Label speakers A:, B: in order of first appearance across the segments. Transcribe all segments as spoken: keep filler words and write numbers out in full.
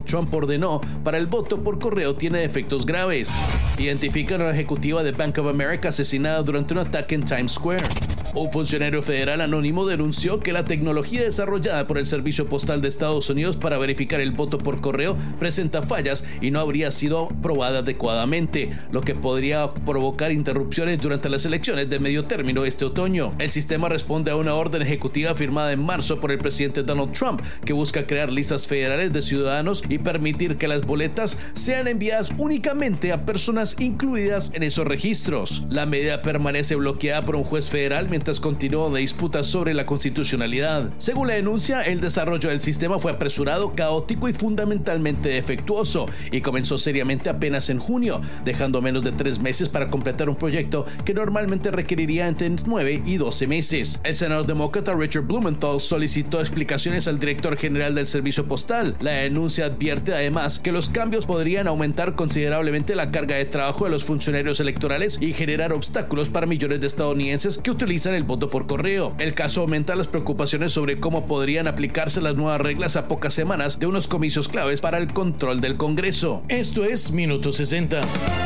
A: Trump ordenó para el voto por correo tiene efectos graves. Identifican a una ejecutiva de Bank of America asesinada durante un ataque en Times Square. Un funcionario federal anónimo denunció que la tecnología desarrollada por el Servicio Postal de Estados Unidos para verificar el voto por correo presenta fallas y no habría sido probada adecuadamente, lo que podría provocar interrupciones durante las elecciones de medio término este otoño. El sistema responde a una orden ejecutiva firmada en marzo por el presidente Donald Trump, que busca crear listas federales de ciudadanos y permitir que las boletas sean enviadas únicamente a personas incluidas en esos registros. La medida permanece bloqueada por un juez federal mientras continúa la disputa sobre la constitucionalidad. Según la denuncia, el desarrollo del sistema fue apresurado, caótico y fundamentalmente defectuoso, y comenzó seriamente apenas en junio, dejando menos de tres meses para completar un proyecto que normalmente requeriría entre nueve y doce meses. El senador demócrata Richard Blumenthal solicitó explicaciones al director general del Servicio Postal. La denuncia advierte además que los cambios podrían aumentar considerablemente la carga de trabajo de los funcionarios electorales y generar obstáculos para millones de estadounidenses que utilizan el voto por correo. El caso aumenta las preocupaciones sobre cómo podrían aplicarse las nuevas reglas a pocas semanas de unos comicios claves para el control del Congreso. Esto es Minuto sesenta.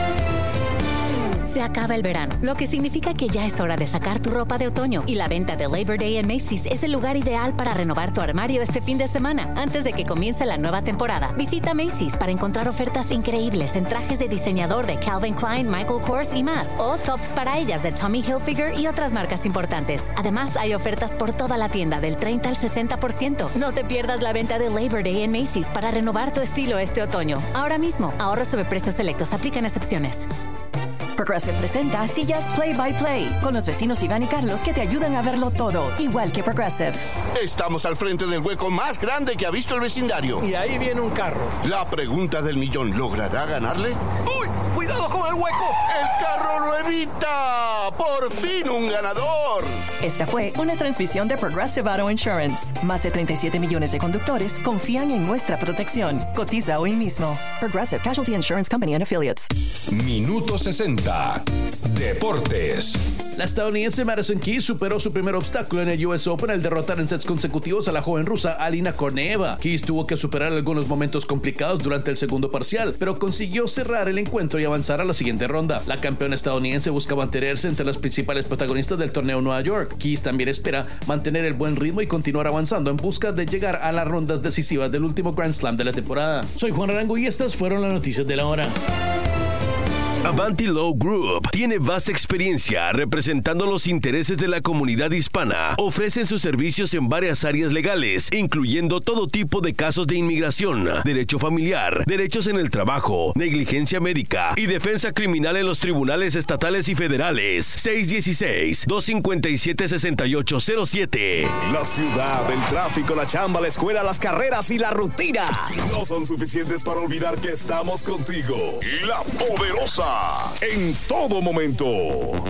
B: Se acaba el verano, lo que significa que ya es hora de sacar tu ropa de otoño, y la venta de Labor Day en Macy's es el lugar ideal para renovar tu armario este fin de semana. Antes de que comience la nueva temporada, visita Macy's para encontrar ofertas increíbles en trajes de diseñador de Calvin Klein, Michael Kors y más, o tops para ellas de Tommy Hilfiger y otras marcas importantes. Además, hay ofertas por toda la tienda del treinta al sesenta por ciento. No te pierdas la venta de Labor Day en Macy's para renovar tu estilo este otoño. Ahora mismo, ahorros sobre precios selectos, aplican excepciones.
C: Progressive presenta Sillas Play by Play con los vecinos Iván y Carlos que te ayudan a verlo todo, igual que Progressive.
D: Estamos al frente del hueco más grande que ha visto el vecindario.
E: Y ahí viene un carro.
D: La pregunta del millón, ¿logrará ganarle?
E: ¡Uy! ¡Cuidado con el hueco!
D: ¡El carro lo evita! ¡Por fin un ganador!
C: Esta fue una transmisión de Progressive Auto Insurance. Más de treinta y siete millones de conductores confían en nuestra protección. Cotiza hoy mismo. Progressive Casualty Insurance Company and Affiliates.
F: Minuto sesenta. Deportes.
A: La estadounidense Madison Keys superó su primer obstáculo en el U S Open al derrotar en sets consecutivos a la joven rusa Alina Korneeva. Keys tuvo que superar algunos momentos complicados durante el segundo parcial, pero consiguió cerrar el encuentro y avanzar a la siguiente ronda. La campeona estadounidense busca mantenerse entre las principales protagonistas del torneo Nueva York. Keys también espera mantener el buen ritmo y continuar avanzando en busca de llegar a las rondas decisivas del último Grand Slam de la temporada. Soy Juan Arango y estas fueron las noticias de la hora.
G: Avanti Law Group tiene vasta experiencia representando los intereses de la comunidad hispana. Ofrecen sus servicios en varias áreas legales, incluyendo todo tipo de casos de inmigración, derecho familiar, derechos en el trabajo, negligencia médica y defensa criminal en los tribunales estatales y federales. seis uno seis, dos cinco siete, seis ocho cero siete.
H: La ciudad, el tráfico, la chamba, la escuela, las carreras y la rutina no son suficientes para olvidar que estamos contigo.
D: La Poderosa.
H: En todo momento.